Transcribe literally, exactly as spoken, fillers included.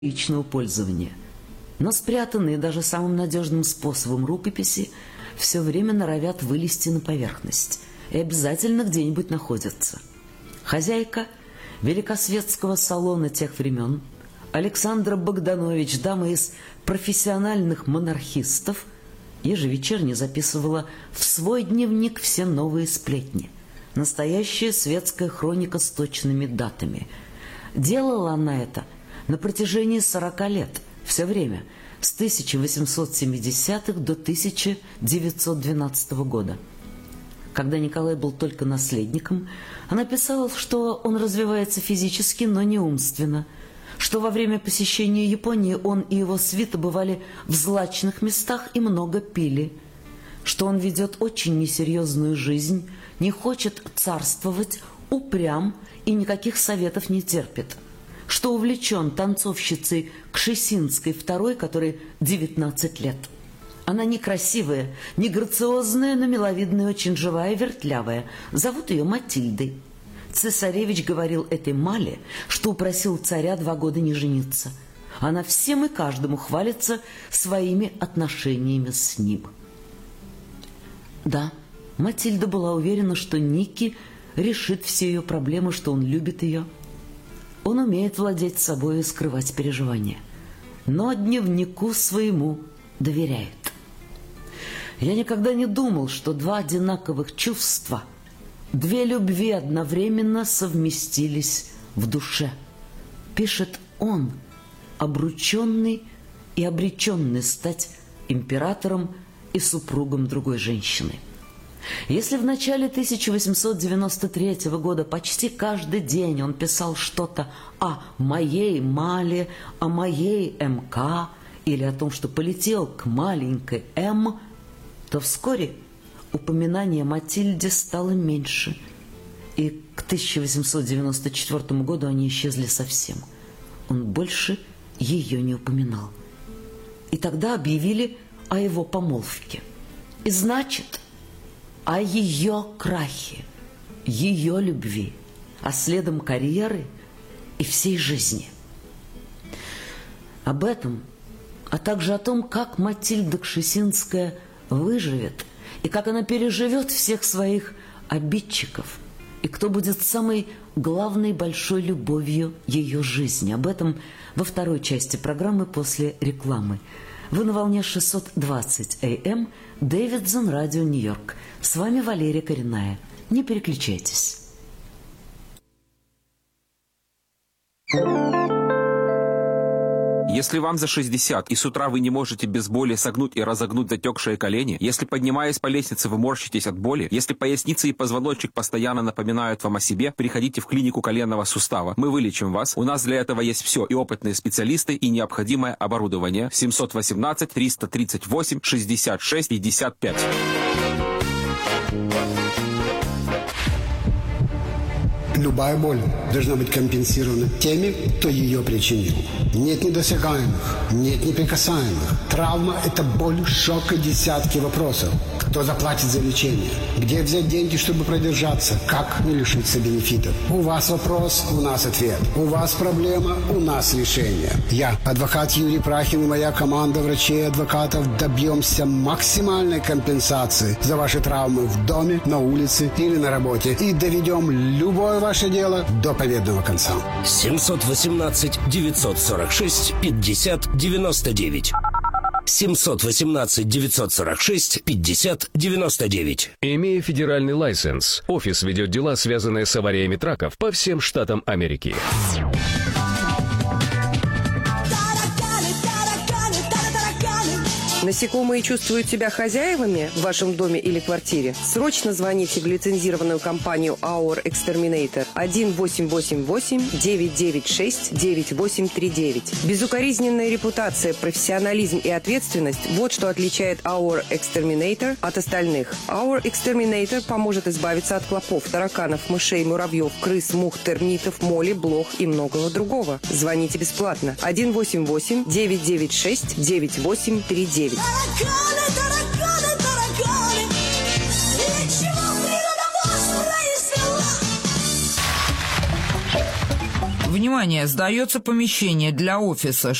личного пользования. Но спрятанные даже самым надежным способом рукописи все время норовят вылезти на поверхность и обязательно где-нибудь находятся. Хозяйка великосветского салона тех времен, Александра Богданович, дама из профессиональных монархистов, ежевечерне записывала в свой дневник все новые сплетни. Настоящая светская хроника с точными датами. Делала она это на протяжении сорока лет, все время, с тысяча восемьсот семидесятых до тысяча девятьсот двенадцатого года. Когда Николай был только наследником, она писала, что он развивается физически, но не умственно, что во время посещения Японии он и его свита бывали в злачных местах и много пили, что он ведет очень несерьезную жизнь, не хочет царствовать, упрям и никаких советов не терпит, что увлечен танцовщицей Кшесинской второй, которой девятнадцать лет. Она некрасивая, не грациозная, но миловидная, очень живая и вертлявая. Зовут ее Матильдой. Цесаревич говорил этой Мале, что упросил царя два года не жениться. Она всем и каждому хвалится своими отношениями с ним. Да, Матильда была уверена, что Ники решит все ее проблемы, что он любит ее. Он умеет владеть собой и скрывать переживания, но дневнику своему доверяет. Я никогда не думал, что два одинаковых чувства, две любви одновременно совместились в душе. Пишет он, обрученный и обреченный стать императором и супругом другой женщины. Если в начале тысяча восемьсот девяносто третьего года почти каждый день он писал что-то о моей Мале, о моей МК или о том, что полетел к маленькой М, то вскоре упоминание Матильде стало меньше, и к тысяча восемьсот девяносто четвёртому году они исчезли совсем. Он больше ее не упоминал. И тогда объявили о его помолвке. И значит, о ее крахе, ее любви, а следом карьеры и всей жизни. Об этом, а также о том, как Матильда Кшесинская выживет и как она переживет всех своих обидчиков, и кто будет самой главной большой любовью ее жизни. Об этом во второй части программы после рекламы. Вы на волне шестьсот двадцать эй эм, Дэвидсон, радио Нью-Йорк. С вами Валерия Коренная. Не переключайтесь. Если вам за шестьдесят, и с утра вы не можете без боли согнуть и разогнуть затекшие колени, если, поднимаясь по лестнице, вы морщитесь от боли, если поясница и позвоночник постоянно напоминают вам о себе, приходите в клинику коленного сустава. Мы вылечим вас. У нас для этого есть все, и опытные специалисты, и необходимое оборудование. семьсот восемнадцать триста тридцать восемь шестьдесят шесть пятьдесят пять. Любая боль должна быть компенсирована теми, кто ее причинил. Нет недосягаемых, нет неприкасаемых. Травма – это боль, шок и десятки вопросов. Кто заплатит за лечение? Где взять деньги, чтобы продержаться? Как не лишиться бенефитов? У вас вопрос, у нас ответ. У вас проблема, у нас решение. Я, адвокат Юрий Прахин, и моя команда врачей и адвокатов добьемся максимальной компенсации за ваши травмы в доме, на улице или на работе. И доведем любое ваше дело до победного конца. семьсот восемнадцать девятьсот сорок шесть пятьдесят девяносто девять. семьсот восемнадцать девятьсот сорок шесть пятьдесят девяносто девять. Имея федеральный лайсенс, офис ведет дела, связанные с авариями траков по всем штатам Америки. Насекомые чувствуют себя хозяевами в вашем доме или квартире? Срочно звоните в лицензированную компанию Our Exterminator один восемь восемь восемь девять девять шесть девять восемь три девять. Безукоризненная репутация, профессионализм и ответственность – вот что отличает Our Exterminator от остальных. Our Exterminator поможет избавиться от клопов, тараканов, мышей, муравьев, крыс, мух, термитов, моли, блох и многого другого. Звоните бесплатно один восемь восемь девять девять шесть девять восемь три девять. Тараканы, тараканы, тараканы, ничего природа вас произвела. В Внимание! Сдается помещение для офиса